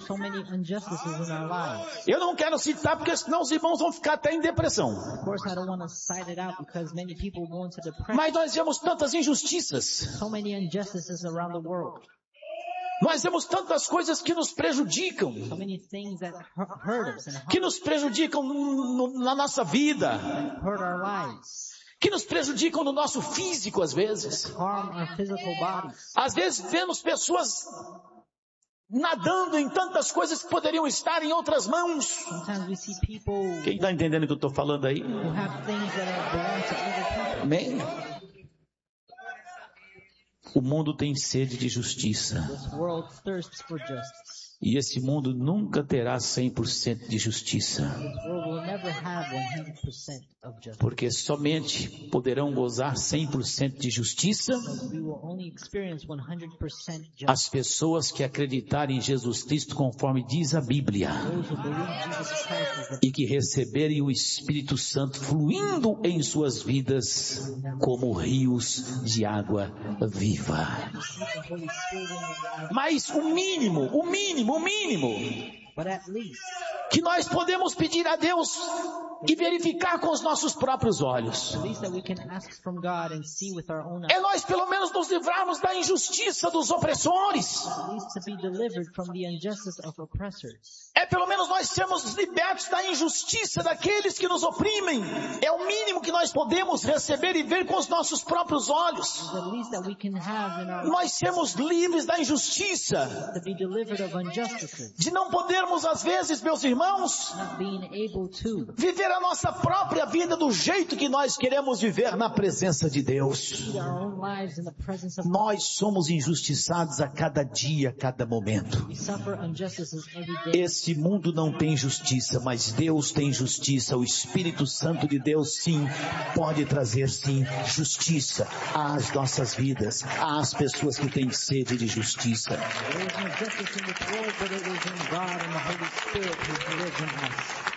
so many injustices in our lives. Eu não quero citar porque senão os irmãos vão ficar até em depressão. Of course, I don't want to cite it out because many people go into depression. Mas nós vemos tantas injustiças. So many injustices around the world. Nós vemos tantas coisas que nos prejudicam. So many things that hurt us and Que nos prejudicam na nossa vida. hurt our lives. Que nos prejudicam no nosso físico às vezes. Harm our physical bodies. Às vezes vemos pessoas nadando em tantas coisas que poderiam estar em outras mãos. Sometimes we see people Quem está entendendo o que eu estou falando aí? who have things that belong to other people. Amém? O mundo tem sede de justiça. This world thirsts for justice. E esse mundo nunca terá 100% de justiça. This world will never have 100% of justice. Porque somente poderão gozar 100% de justiça We will only experience 100% justice. as pessoas que acreditarem em Jesus Cristo conforme diz a Bíblia. Those who believe Jesus Christ is the E que receberem o Espírito Santo fluindo em suas vidas como rios de água viva. Holy Spirit in their life. Mas o mínimo But at least que nós podemos pedir a Deus e verificar com os nossos próprios olhos that we can ask from God and see with our own eyes. é nós pelo menos nos livrarmos da injustiça dos opressores. At least to be delivered from the injustice of oppressors. É pelo menos nós sermos libertos da injustiça daqueles que nos oprimem. É o mínimo que nós podemos receber e ver com os nossos próprios olhos. It's the least that we can have in our lives Nós sermos livres da injustiça. to be delivered of injustices. De não podermos, às vezes, meus irmãos, Not being able to viver a nossa própria vida do jeito que nós queremos viver na presença de Deus. lead our own lives in the presence of God. Nós somos injustiçados a cada dia, a cada momento. We suffer injustices every day. Esse mundo não tem justiça, mas Deus tem justiça. O Espírito Santo de Deus, sim, pode trazer, sim, justiça às nossas vidas, às pessoas que têm sede de justiça. There is no justice in this world, but it is in God and the Holy Spirit who lives in us.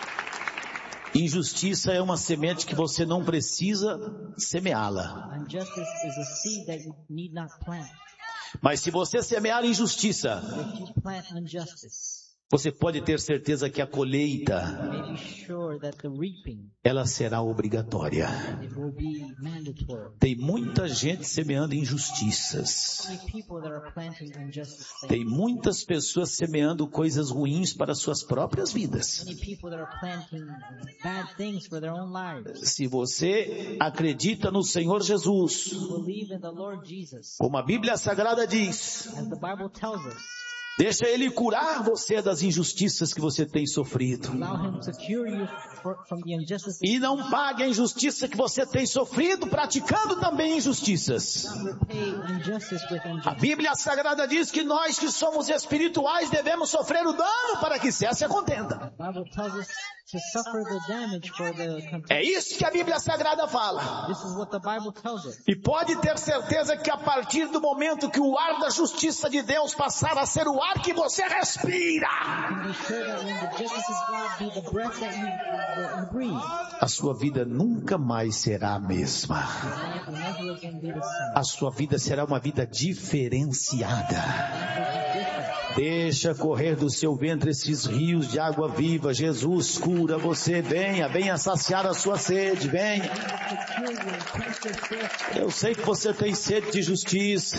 Injustiça é uma semente que você não precisa semeá-la. Injustice is a seed that you need not plant. Mas se você semear injustiça, If you plant injustice, você pode ter certeza que a colheita, you may be sure that the reaping, ela será obrigatória. it will be mandatory. Tem muita gente semeando injustiças. Many people that are planting injustice. Tem muitas pessoas semeando coisas ruins para suas próprias vidas. Many people that are planting bad things for their own lives. Se você acredita no Senhor Jesus, Believe in the Lord Jesus. como a Bíblia Sagrada diz, As the Bible tells us, deixa Ele curar você das injustiças que você tem sofrido. allow Him to cure you from the injustice. E não pague a injustiça que você tem sofrido, praticando também injustiças. Repay injustice with A injustice. Bíblia Sagrada diz que nós que somos espirituais devemos sofrer o dano para que cesse a contenda. The Bible tells us to suffer the damage for the contempt. É isso que a Bíblia Sagrada fala. This is what the Bible tells us. E pode ter certeza que a partir do momento que o ar da justiça de Deus passar a ser o ar que você respira, And be sure that when the justice of God be the breath that you breathe, a sua vida nunca mais será a mesma. life will never again be the same. A sua vida será uma vida diferenciada. Life will be different. Deixa correr do seu ventre esses rios de água viva. Jesus cura você. Venha, venha saciar a sua sede. Venha. Eu sei que você tem sede de justiça.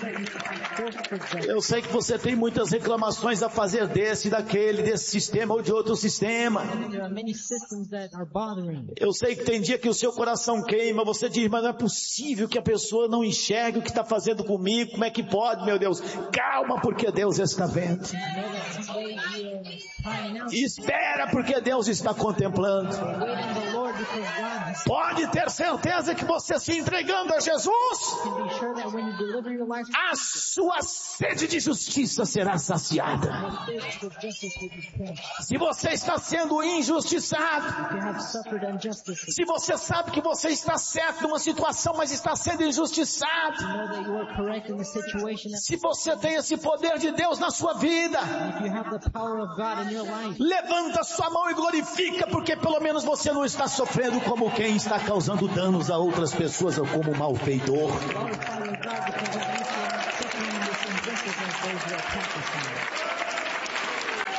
Eu sei que você tem muitas reclamações a fazer desse, daquele, desse sistema ou de outro sistema. There are many systems that are bothering you. Eu sei que tem dia que o seu coração queima. Você diz, mas não é possível que a pessoa não enxergue o que está fazendo comigo. Como é que pode, meu Deus? Calma, porque Deus está vendo. You know that someday you are crying out, Espera, porque Deus está contemplando. wait on the Lord because God has Pode ter certeza que você se entregando a Jesus, can be sure that when you deliver your life, a sua sede de justiça será saciada. your thirst for justice will be quenched. Se você está sendo injustiçado, If you have suffered injustice, se você sabe que você está certo numa situação, mas está sendo injustiçado, know that you are correct in the situation. se você tem esse poder de Deus na sua vida, If you have the power of God in your life, levanta sua mão e glorifica, porque pelo menos você não está sofrendo como quem está causando danos a outras pessoas ou como malfeitor. glorify your God because at least you are not suffering this injustice as those who are practicing it.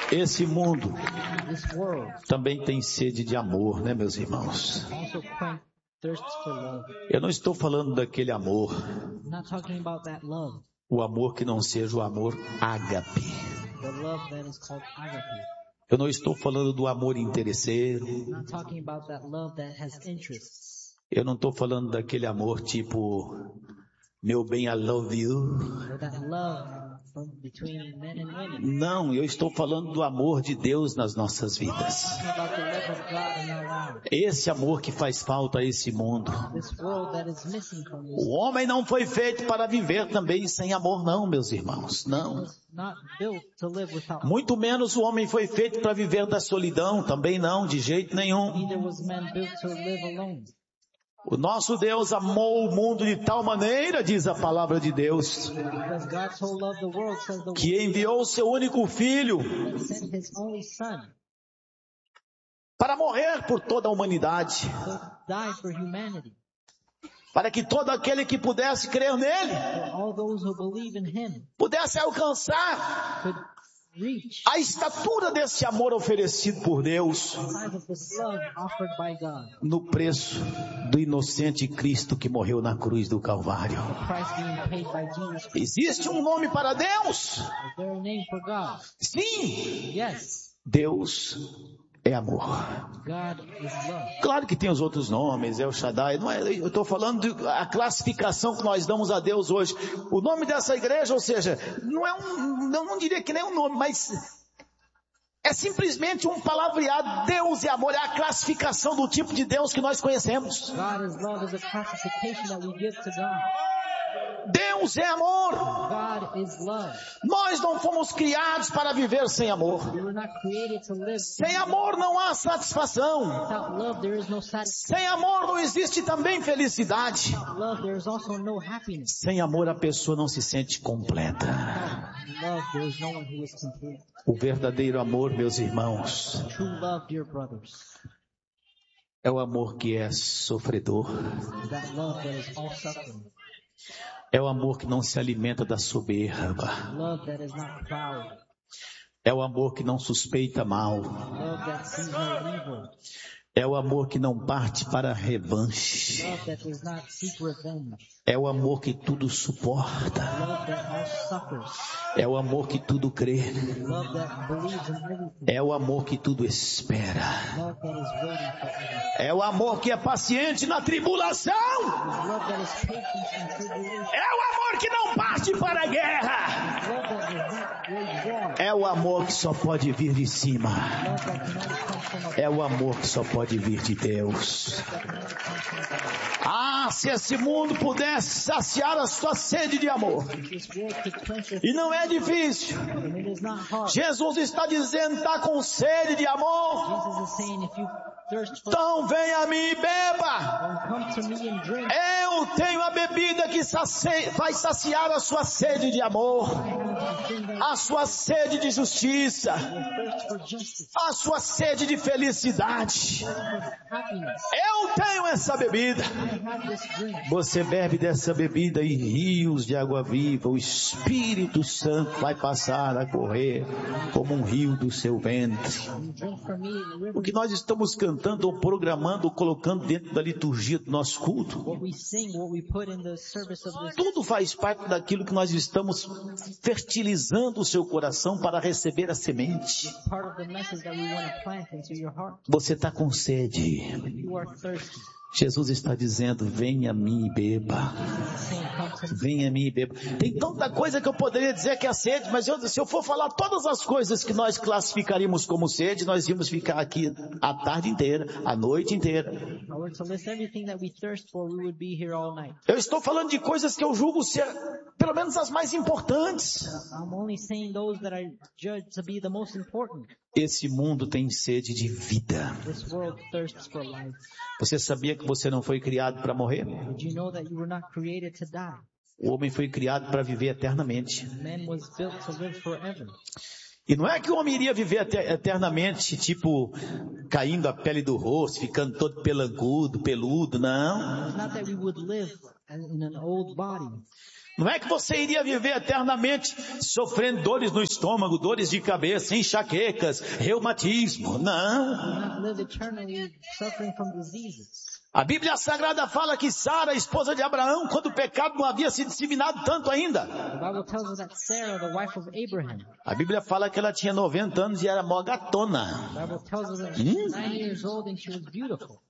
Esse mundo This world também tem sede de amor, né, meus irmãos? also thirsts for love. Eu não estou falando daquele amor, I'm not talking about that love, o amor que não seja o amor ágape. the love that is called agape. Eu não estou falando do amor interesseiro. I'm not talking about that love that has interests. Eu não estou falando daquele amor tipo, meu bem, I love you. Or that love between men and women. Não, eu estou falando do amor de Deus nas nossas vidas. I'm talking about the love of God in our lives. Esse amor que faz falta a esse mundo. This world that is missing from this O homem não foi feito para viver também sem amor, não, meus irmãos. Não. was not built to live without. Muito menos o homem foi feito para viver da solidão, também não, de jeito nenhum. Neither was man built to live alone. O nosso Deus amou o mundo de tal maneira, diz a palavra de Deus, Because God so loved the world, says the que enviou o seu único filho world sent his only son para morrer por toda a humanidade, to die for humanity. para que todo aquele que pudesse crer nele, For all those who believe in him pudesse alcançar could reach a estatura desse amor oferecido por Deus the size of this love offered by God. no preço do inocente Cristo que morreu na cruz do Calvário. The price being paid by Jesus Christ. Existe um nome para Deus? Is there a name for God? Sim, Yes. Deus é amor. God is love. Claro que tem os outros nomes, é o Shaddai, não é, eu estou falando da classificação que nós damos a Deus hoje. O nome dessa igreja, ou seja, não é não diria que nem um nome, mas é simplesmente um palavreado. Deus é amor, é a classificação do tipo de Deus que nós conhecemos. God is love is a classification that we give to God. Deus é amor. God is love. Nós não fomos criados para viver sem amor. We were not created to live Sem amor não há satisfação. without love. There is no satisfaction. Sem amor não existe também felicidade. Without love, there is also no happiness. Sem amor a pessoa não se sente completa. Without love, there is no one who is complete. O verdadeiro amor, meus irmãos, True love, dear brothers, é o amor que é sofredor. is that love that is all suffering. É o amor que não se alimenta da soberba. Love that is not proud. É o amor que não suspeita mal. Love that sees no evil. É o amor que não parte para a revanche. Love that does not seek revenge. É o amor que tudo suporta. Love that all suffers. É o amor que tudo crê. Love that believes in everything. É o amor que tudo espera. Love that is waiting for everything. É o amor que é paciente na tribulação. Love that is patient in tribulation. É o amor que não parte para a guerra. Love that does not wage war. É o amor que só pode vir de cima. Love that can only come from above. É o amor que só pode vir de Deus. Ah, se esse mundo pudesse saciar a sua sede de amor. This world could quench your E não é difícil. and it is not hard. Jesus está dizendo, está com sede de amor. Jesus is saying, if you thirst for Então venha a mim e beba. then come to me and drink. Eu tenho a bebida que vai saciar a sua sede de amor. A sua sede de justiça. Thirst for justice, A sua sede de felicidade. happiness. Eu tenho essa bebida. I have this drink. Você bebe dessa bebida e rios de água viva, o Espírito Santo vai passar a correr como um rio do seu ventre. You drink from me in the river. O que nós estamos cantando ou programando ou colocando dentro da liturgia do nosso culto, What we sing, what we put in the service of this, tudo faz parte daquilo que nós estamos fertilizando o seu coração para receber a semente. part of the message that we want to plant into your heart. Você está com sede. You are thirsty. Jesus está dizendo, venha a mim e beba. Saying, come to me. Venha a mim e beba. Tem tanta coisa que eu poderia dizer que é sede, mas se eu for falar todas as coisas que nós classificaríamos como sede, nós íamos ficar aqui a tarde inteira, a noite inteira. If I were to list everything that we thirst for, we would be here all night. Eu estou falando de coisas que eu julgo ser, pelo menos as mais importantes. I'm only saying those that I judge to be the most important. Esse mundo tem sede de vida. This world thirsts for life. Você sabia que você não foi criado para morrer? Did you know that you were not created to die? O homem foi criado para viver eternamente. Man was built to live forever. E não é que o homem iria viver eternamente, tipo, caindo a pele do rosto, ficando todo pelancudo, peludo, não. It's not that we would live in an old body. Não é que você iria viver eternamente sofrendo dores no estômago, dores de cabeça, enxaquecas, reumatismo. Não. will not live eternally suffering from diseases. A Bíblia Sagrada fala que Sara, esposa de Abraão, quando o pecado não havia se disseminado tanto ainda. The Bible tells us that Sarah, the wife of Abraham, A Bíblia fala que ela tinha 90 anos e era mó gatona. the Bible tells us that she was 9 years old and she was beautiful.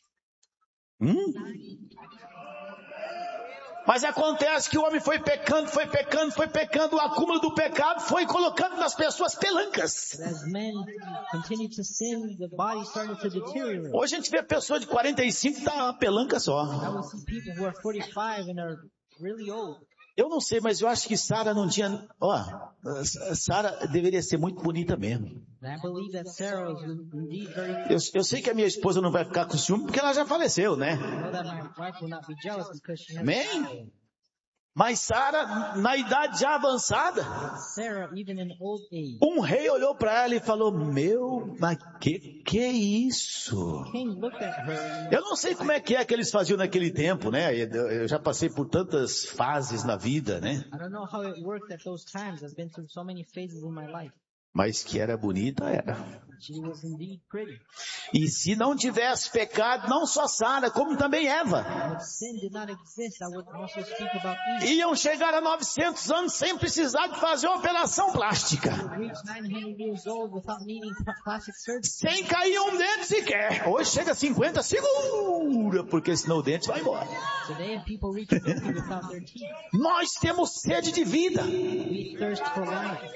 Mas acontece que o homem foi pecando, o acúmulo do pecado foi colocando nas pessoas pelancas. But as men continued to sin, the body started to deteriorate. Hoje a gente vê pessoa de 45 tá uma pelanca só. Now we see people who are 45 and are really old. Eu não sei, mas eu acho que Sara não tinha... Sara deveria ser muito bonita mesmo. And I believe that Sarah was indeed very... Eu sei que a minha esposa não vai ficar com ciúme porque ela já faleceu, né? I know that my wife will not be jealous because she has Amém? died. Mas Sara, na idade já avançada, Sarah, even in old age, um rei olhou para ela e falou, mas que é isso? the king looked at her. Eu não sei como é que eles faziam naquele tempo, né? Eu já passei por tantas fases na vida, né? I don't know how it worked at those times. I've been through so many phases in my life. Mas que era bonita, era. She was indeed pretty. E se não tivesse pecado, não só Sara, como também Eva, If sin did not exist, I would also speak about Eve. iam chegar a 900 anos sem precisar de fazer operação plástica. Reached 900 years old without needing plastic surgery. Sem cair um dente sequer. Hoje chega a 50, segura, porque senão o dente vai embora. Today, people reach 50 without their teeth. Nós temos sede de vida. We thirst for life.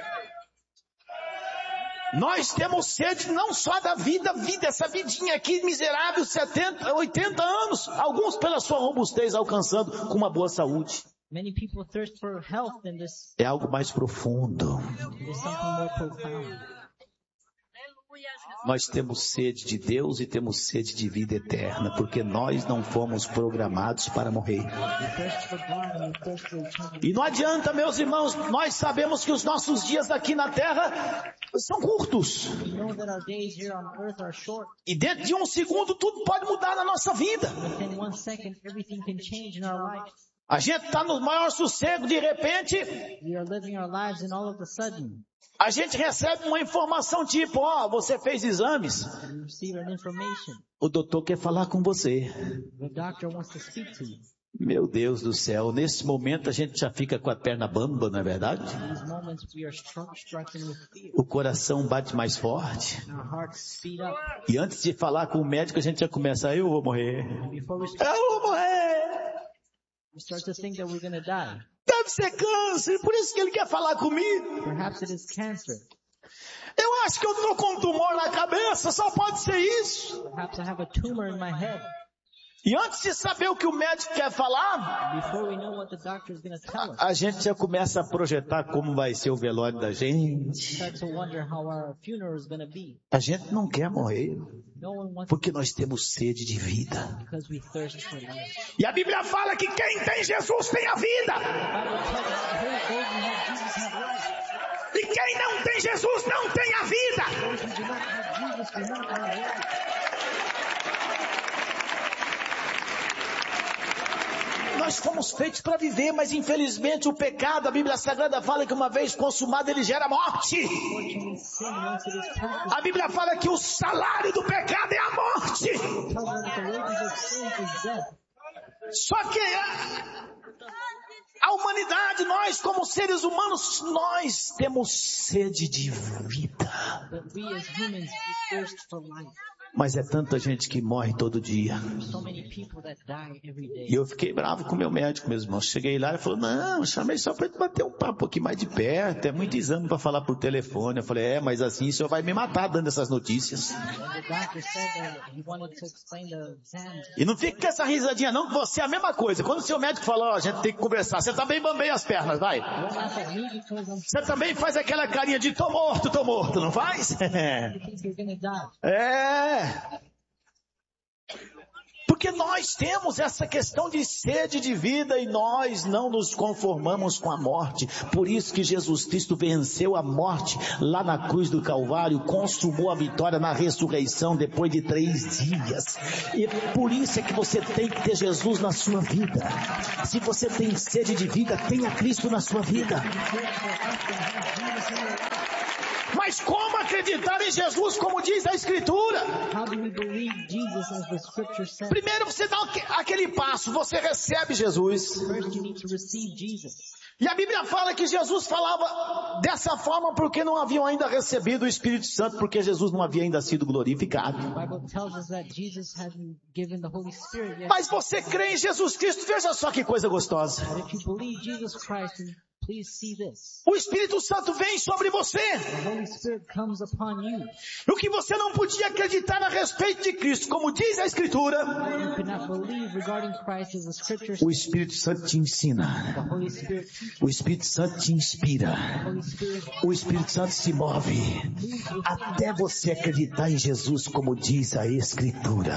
Nós temos sede não só da vida, essa vidinha aqui miserável, 70, 80 anos, alguns pela sua robustez alcançando com uma boa saúde. Many people thirst for health, and this É algo mais profundo. is something more profound. Nós temos sede de Deus e temos sede de vida eterna, porque nós não fomos programados para morrer. We thirst for God and we thirst for eternity. E não adianta, meus irmãos, nós sabemos que os nossos dias aqui na terra são curtos. We know that our days here on earth are short. E dentro de um segundo tudo pode mudar na nossa vida. Within 1 second, everything can change in our lives. A gente está no maior sossego, de repente, We are living our lives and all of a sudden, a gente recebe uma informação tipo, você fez exames, we receive an information. o doutor quer falar com você. The doctor wants to speak to you. Meu Deus do céu, nesse momento a gente já fica com a perna bamba, não é verdade? In these moments, we are stricken with fear. O coração bate mais forte. Our hearts speed up. E antes de falar com o médico, a gente já começa, eu vou morrer. Before Eu vou morrer. we start to think that we're going to die. Deve ser câncer, por isso que ele quer falar comigo. Perhaps it is cancer. Eu acho que eu estou com um tumor na cabeça, só pode ser isso. Perhaps I have a tumor in my head. E antes de saber o que o médico quer falar, Before we know what the doctor is going to tell us, a gente já começa a projetar como vai ser o velório da we gente. start to wonder how our funeral is going to be. A gente não quer morrer, No one wants porque nós temos sede de vida. because we thirst for life. E a Bíblia fala que quem tem Jesus tem a vida. The Bible tells us that those who have Jesus have life. E quem não tem Jesus não tem a vida. Those who do not have Jesus do not have life. Nós fomos feitos para viver, mas infelizmente o pecado, a Bíblia Sagrada fala que uma vez consumado ele gera morte. Fortunately, sin, once it is practiced, A Bíblia fala que o salário do pecado é a morte. tells us that the wages of sin is death. Só que a humanidade, nós como seres humanos, nós temos sede de vida. But we as humans, we thirst for life. Mas é tanta gente que morre todo dia. There's so many people that die every day. E eu fiquei bravo com o meu médico, meus irmãos. Cheguei lá e falou, não, chamei só para bater um papo aqui mais de perto. É muito exame para falar por telefone. Eu falei, mas assim o senhor vai me matar dando essas notícias. And the doctor said that he wanted to explain the exams. E não fica com essa risadinha não, que você é a mesma coisa. Quando o seu médico fala, a gente tem que conversar, você também bambeia as pernas, vai. Don't laugh at me because I'm Você também faz aquela carinha de tô morto, não faz? you think you're going to die. É. Porque nós temos essa questão de sede de vida e nós não nos conformamos com a morte. Por isso que Jesus Cristo venceu a morte lá na cruz do Calvário, consumou a vitória na ressurreição depois de 3 dias. E por isso é que você tem que ter Jesus na sua vida. Se você tem sede de vida, tenha Cristo na sua vida. Mas como acreditar em Jesus como diz a Escritura? Primeiro você dá aquele passo, você recebe Jesus. E a Bíblia fala que Jesus falava dessa forma porque não haviam ainda recebido o Espírito Santo, porque Jesus não havia ainda sido glorificado. Mas você crê em Jesus Cristo, veja só que coisa gostosa. O Espírito Santo vem sobre você. O que você não podia acreditar a respeito de Cristo, como diz a Escritura, o Espírito Santo te ensina. O Espírito Santo te inspira. O Espírito Santo se move até você acreditar em Jesus, como diz a Escritura.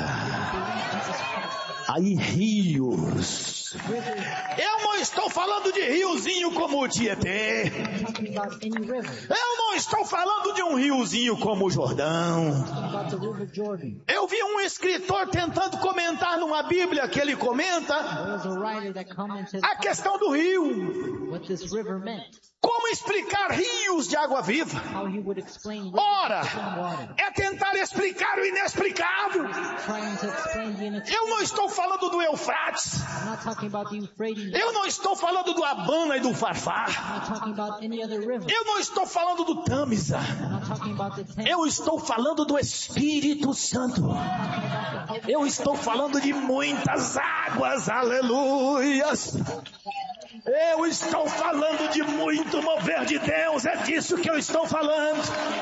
Aí rios. Eu não estou falando de riozinho como o Tietê. Eu não estou falando de um riozinho como o Jordão. Eu vi um escritor tentando comentar numa Bíblia que ele comenta a questão do rio. Como explicar rios de água viva? Ora, é tentar explicar o inexplicável. Eu não estou falando do Eufrates. Eu não estou falando do Abana e do Farfar. Eu não estou falando do Tâmisa. Eu estou falando do Espírito Santo. Eu estou falando de muitas águas, aleluias. Eu estou falando de muito mover de Deus, é disso que eu estou falando.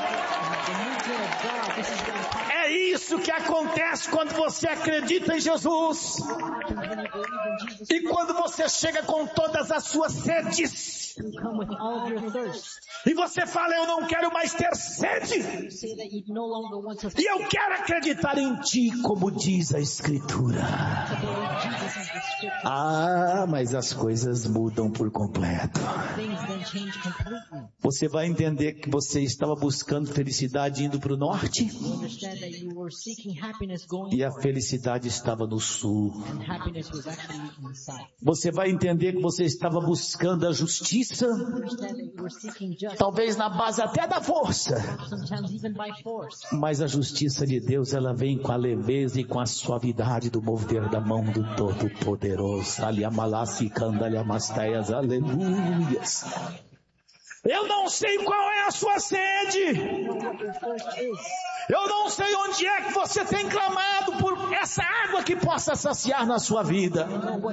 É isso que acontece quando você acredita em Jesus. E quando você chega com todas as suas sedes. E você fala, eu não quero mais ter sede. E eu quero acreditar em Ti, como diz a Escritura. Ah, mas as coisas mudam por completo. Você vai entender que você estava buscando felicidade indo para o norte. E a felicidade estava no sul. Você vai entender que você estava buscando a justiça. Talvez na base até da força. Mas a justiça de Deus, ela vem com a leveza e com a suavidade do mover da mão do Todo-Poderoso. Aleluias. Eu não sei qual é a sua sede. Eu não sei onde é que você tem clamado por essa água que possa saciar na sua vida.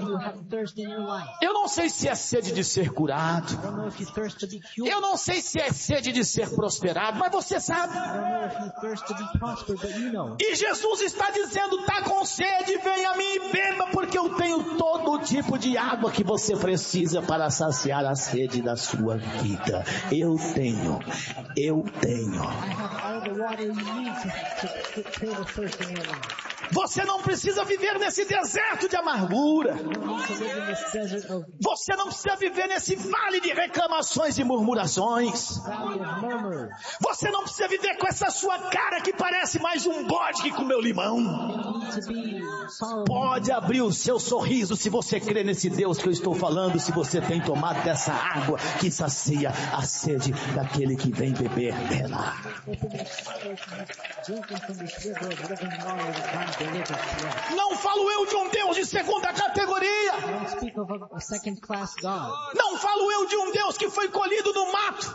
Eu não sei se é sede de ser curado. Eu não sei se é sede de ser prosperado, mas você sabe. E Jesus está dizendo, está com sede, venha a mim e beba, porque eu tenho todo tipo de água que você precisa para saciar a sede da sua vida. Eu tenho. Você não precisa viver nesse deserto de amargura. Você não precisa viver nesse vale de reclamações e murmurações. Você não precisa viver com essa sua cara que parece mais um bode que comeu limão. Pode abrir o seu sorriso se você crê nesse Deus que eu estou falando, se você tem tomado dessa água que sacia a sede daquele que vem beber dela. Não falo eu de um Deus de segunda categoria. Não falo eu de um Deus que foi colhido no mato.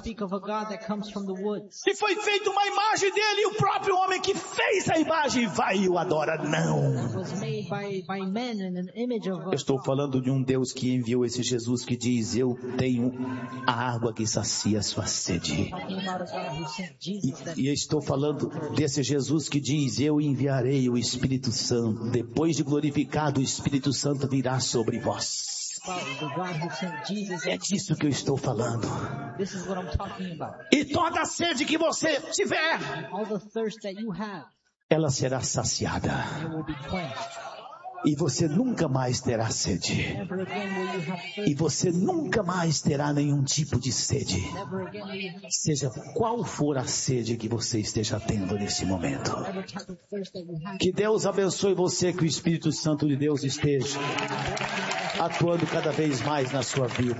E foi feita uma imagem dele e o próprio homem que fez a imagem vai e o adora. Não. Eu estou falando de um Deus que enviou esse Jesus que diz, eu tenho a água que sacia a sua sede. E eu estou falando desse Jesus que diz, eu enviarei o Espírito Santo. Depois de glorificado, o Espírito Santo virá sobre vós. É disso que eu estou falando. E toda a sede que você tiver, ela será saciada. E você nunca mais terá sede. Never again will you have E thirst. você nunca mais terá nenhum tipo de sede. Never again will you have Seja qual for a sede que você esteja tendo nesse momento. whatever type of thirst that you have. Que Deus abençoe você, que o Espírito Santo de Deus esteja atuando cada vez mais na sua vida.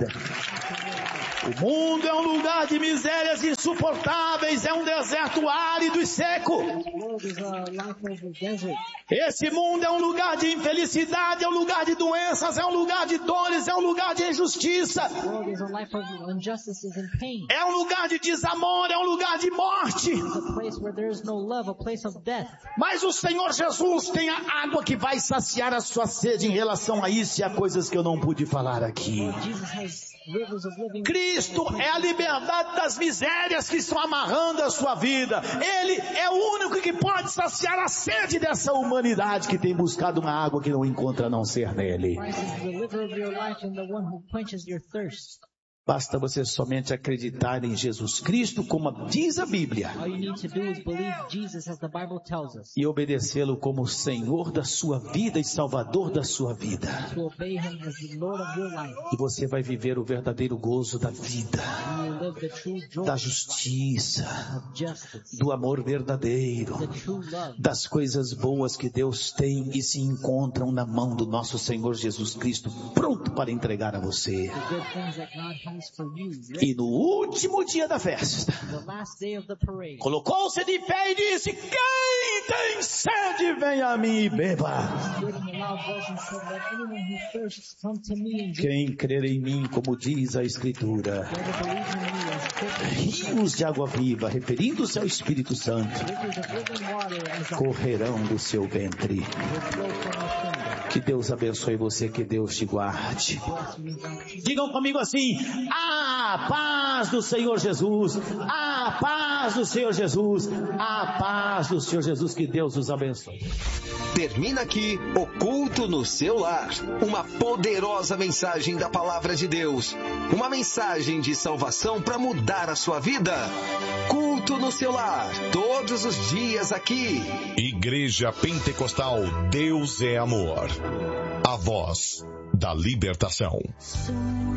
O mundo é um lugar de misérias insuportáveis, é um deserto árido e seco. This world is a life of a desert. Esse mundo é um lugar de infelicidade, é um lugar de doenças, é um lugar de dores, é um lugar de injustiça. This world is a life of injustices and pain. É um lugar de desamor, é um lugar de morte. It's a place where there is no love, a place of death. Mas o Senhor Jesus tem a água que vai saciar a sua sede em relação a isso e a coisas que eu não pude falar aqui. Jesus has rivers of living Cristo é a liberdade das misérias que estão amarrando a sua vida. Ele é o único que pode saciar a sede dessa humanidade que tem buscado uma água que não encontra a não ser nele. Christ is the liver of your life and the one who quenches your thirst. Basta você somente acreditar em Jesus Cristo, como diz a Bíblia, All you need to do is believe Jesus as the Bible tells us. e obedecê-lo como Senhor da sua vida e Salvador da sua vida. To obey Him as the Lord of your life. E você vai viver o verdadeiro gozo da vida, You will live the true joy da justiça, of justice. do amor verdadeiro, The true love. das coisas boas que Deus tem e se encontram na mão do nosso Senhor Jesus Cristo, pronto para entregar a você. The good things that God has for you. E no último dia da festa, The last day of the parade. colocou-se de pé e disse: quem tem sede, venha a mim e beba. Stood in a loud voice and said, let anyone who thirsts come to me and drink. Quem crer em mim, como diz a Escritura, Whoever believes in me, as scripture rios de água viva, referindo-se ao Espírito Santo, rivers of living water as a correrão do seu ventre. will flow from your finger. Que Deus abençoe você, que Deus te guarde. Bless you. Digam comigo assim: a paz do Senhor Jesus, a paz do Senhor Jesus, a paz do Senhor Jesus, que Deus os abençoe. Termina aqui o Culto no Seu Lar. Uma poderosa mensagem da Palavra de Deus. Uma mensagem de salvação para mudar a sua vida. Culto no Seu Lar. Todos os dias aqui. Igreja Pentecostal Deus é Amor. A voz da libertação.